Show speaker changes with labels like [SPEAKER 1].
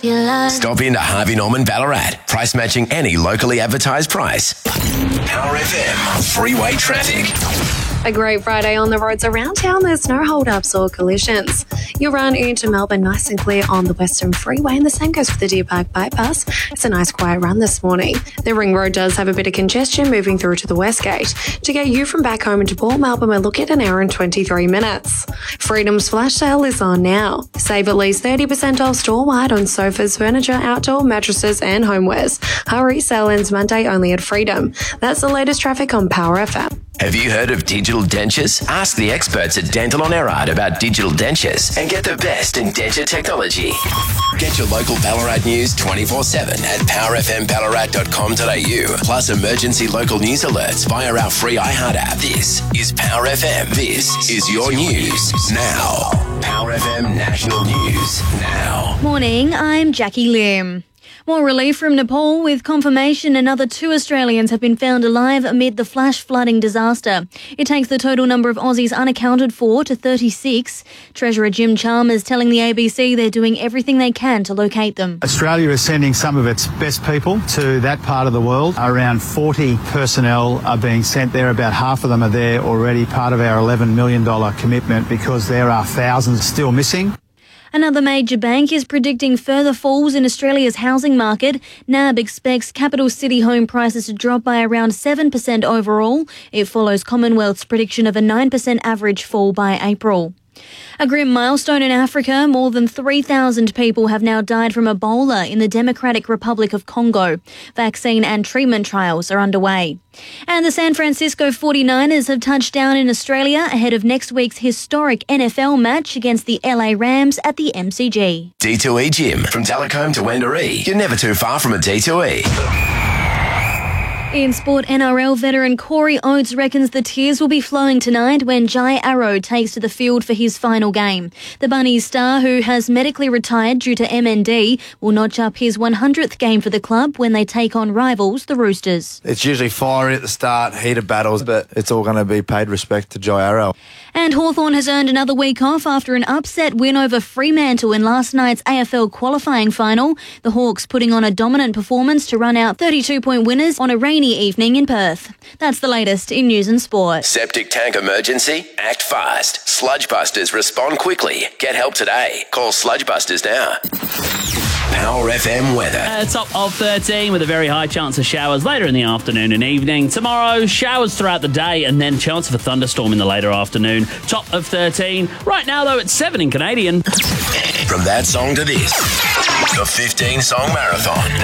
[SPEAKER 1] Stop into Harvey Norman Ballarat. Price matching any locally advertised price. Power FM freeway traffic.
[SPEAKER 2] A great Friday on the roads around town. There's no hold-ups or collisions. You'll run into Melbourne nice and clear on the Western Freeway, and the same goes for the Deer Park Bypass. It's a nice quiet run this morning. The Ring Road does have a bit of congestion moving through to the West Gate. To get you from back home into Port Melbourne, we're looking at an hour and 23 minutes. Freedom's flash sale is on now. Save at least 30% off store-wide on sofas, furniture, outdoor mattresses and homewares. Hurry, sale ends Monday only at Freedom. That's the latest traffic on Power FM.
[SPEAKER 1] Have you heard of digital dentures? Ask the experts at Dental on Erard about digital dentures and get the best in denture technology. Get your local Ballarat news 24/7 at powerfmballarat.com.au. Plus emergency local news alerts via our free iHeart app. This is Power FM. This is your news now. Power FM National News now.
[SPEAKER 3] Morning, I'm Jackie Lim. More relief from Nepal, with confirmation another 2 Australians have been found alive amid the flash flooding disaster. It takes the total number of Aussies unaccounted for to 36. Treasurer Jim Chalmers telling the ABC they're doing everything they can to locate them.
[SPEAKER 4] Australia is sending some of its best people to that part of the world. Around 40 personnel are being sent there. About half of them are there already, part of our $11 million commitment, because there are thousands still missing.
[SPEAKER 3] Another major bank is predicting further falls in Australia's housing market. NAB expects capital city home prices to drop by around 7% overall. It follows Commonwealth's prediction of a 9% average fall by April. A grim milestone in Africa. More than 3,000 people have now died from Ebola in the Democratic Republic of Congo. Vaccine and treatment trials are underway. And the San Francisco 49ers have touched down in Australia ahead of next week's historic NFL match against the LA Rams at the MCG.
[SPEAKER 1] D2E Gym. From Telecombe to Wendouree. You're never too far from a D2E.
[SPEAKER 3] In sport, NRL veteran Corey Oates reckons the tears will be flowing tonight when Jai Arrow takes to the field for his final game. The Bunnies star, who has medically retired due to MND, will notch up his 100th game for the club when they take on rivals, the Roosters.
[SPEAKER 5] It's usually fiery at the start, heated battles, but it's all going to be paid respect to Jai Arrow.
[SPEAKER 3] And Hawthorn has earned another week off after an upset win over Fremantle in last night's AFL qualifying final. The Hawks putting on a dominant performance to run out 32-point winners on a rainy evening in Perth. That's the latest in news and sport.
[SPEAKER 1] Septic tank emergency? Act fast. Sludge Busters respond quickly. Get help today. Call Sludge Busters now. Power FM weather.
[SPEAKER 6] Top of 13 with a very high chance of showers later in the afternoon and evening. Tomorrow, showers throughout the day and then chance of a thunderstorm in the later afternoon. Top of 13. Right now, though, it's 7 in Canadian.
[SPEAKER 1] From that song to this, the 15-song marathon.